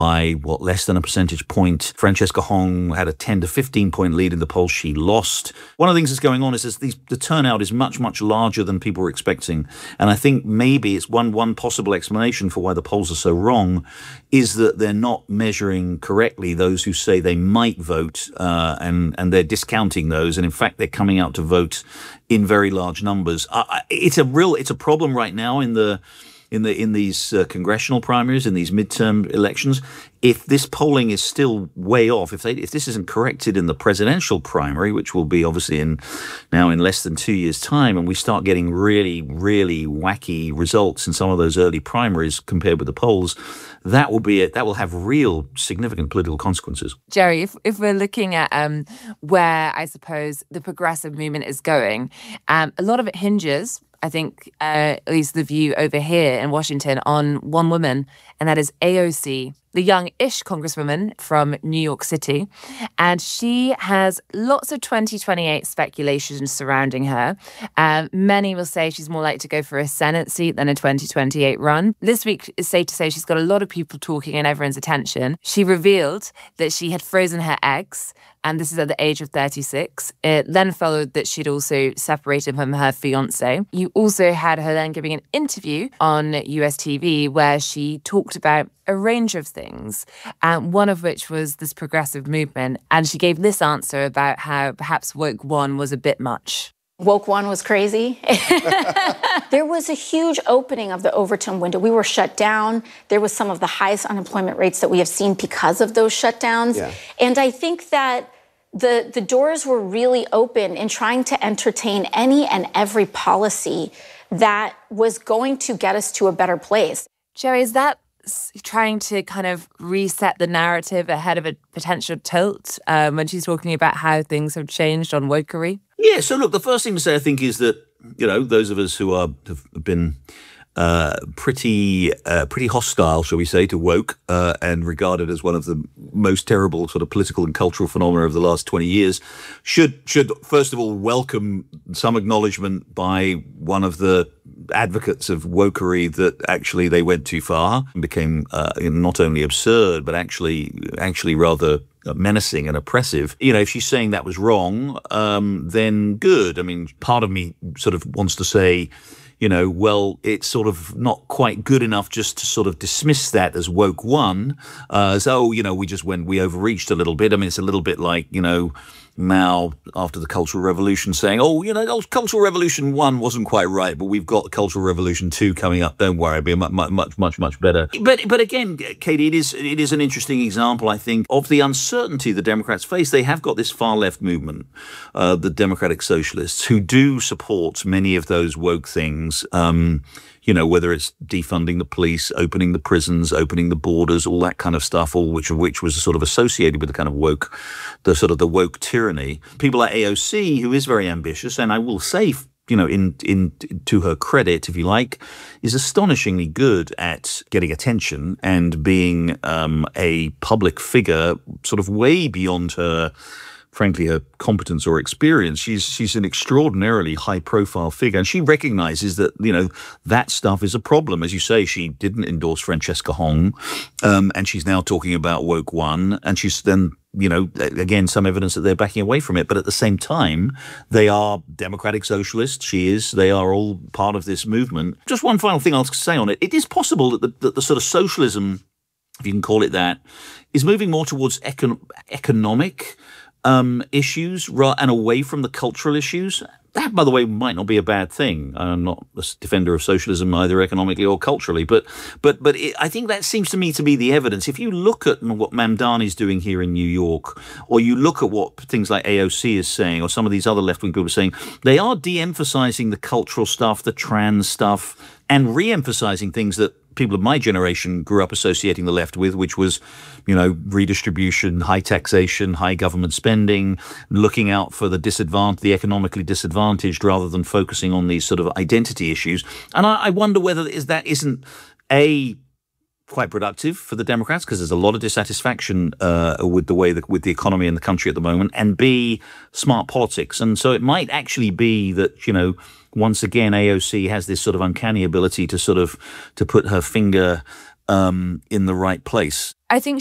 by, less than a percentage point. Francesca Hong had a 10 to 15 point lead in the polls. She lost. One of the things that's going on is the turnout is much, much larger than people were expecting. And I think maybe it's one possible explanation for why the polls are so wrong is that they're not measuring correctly those who say they might vote, and they're discounting those. And in fact, they're coming out to vote in very large numbers. It's a problem right now in these congressional primaries, in these midterm elections. If this polling is still way off, if this isn't corrected in the presidential primary, which will be obviously in less than 2 years' time, and we start getting really, really wacky results in some of those early primaries compared with the polls, that will have real significant political consequences. Jerry, if we're looking at where I suppose the progressive movement is going, a lot of it hinges, I think, at least the view over here in Washington, on one woman, and that is AOC, the young-ish congresswoman from New York City. And she has lots of 2028 speculation surrounding her. Many will say she's more likely to go for a Senate seat than a 2028 run. This week, it's safe to say she's got a lot of people talking and everyone's attention. She revealed that she had frozen her eggs, and this is at the age of 36. It then followed that she'd also separated from her fiancé. You also had her then giving an interview on US TV where she talked about a range of things, one of which was this progressive movement. And she gave this answer about how perhaps Woke One was a bit much. Woke One was crazy. There was a huge opening of the Overton window. We were shut down. There was some of the highest unemployment rates that we have seen because of those shutdowns. Yeah. And I think that the doors were really open in trying to entertain any and every policy that was going to get us to a better place. Jerry, is that trying to kind of reset the narrative ahead of a potential tilt when she's talking about how things have changed on wokery? Yeah, so look, the first thing to say, I think, is that, those of us who have been pretty hostile, shall we say, to woke and regarded as one of the most terrible sort of political and cultural phenomena of the last 20 years, should first of all welcome some acknowledgement by one of the advocates of wokery that actually they went too far and became not only absurd but actually rather menacing and oppressive. If she's saying that was wrong, then good. I mean, part of me sort of wants to say, well, it's sort of not quite good enough just to sort of dismiss that as Woke One. We overreached a little bit. I mean, it's a little bit like, Mao after the Cultural Revolution saying, Cultural Revolution 1 wasn't quite right, but we've got Cultural Revolution 2 coming up. Don't worry, it'll be much better. But again, Katie, it is an interesting example, I think, of the uncertainty the Democrats face. They have got this far left movement, the Democratic Socialists, who do support many of those woke things. Whether it's defunding the police, opening the prisons, opening the borders, all that kind of stuff, all which was sort of associated with the kind of woke, the woke tyranny. People like AOC, who is very ambitious, and I will say, to her credit, if you like, is astonishingly good at getting attention and being a public figure, sort of way beyond her competence or experience. She's an extraordinarily high-profile figure, and she recognizes that, that stuff is a problem. As you say, she didn't endorse Francesca Hong, and she's now talking about Woke One, and she's then, again, some evidence that they're backing away from it. But at the same time, they are democratic socialists. They are all part of this movement. Just one final thing I'll say on it. It is possible that the sort of socialism, if you can call it that, is moving more towards economic issues and away from the cultural issues. That, by the way, might not be a bad thing. I'm not a defender of socialism either economically or culturally, but I think that seems to me to be the evidence. If you look at what Mamdani's doing here in New York, or you look at what things like AOC is saying, or some of these other left-wing people are saying, they are de-emphasizing the cultural stuff, the trans stuff, and re-emphasizing things that people of my generation grew up associating the left with, which was, redistribution, high taxation, high government spending, looking out for the economically disadvantaged rather than focusing on these sort of identity issues. And I wonder whether that isn't quite productive for the Democrats, because there's a lot of dissatisfaction with the economy in the country at the moment, and B, smart politics. And so it might actually be that, once again, AOC has this sort of uncanny ability to put her finger in the right place. I think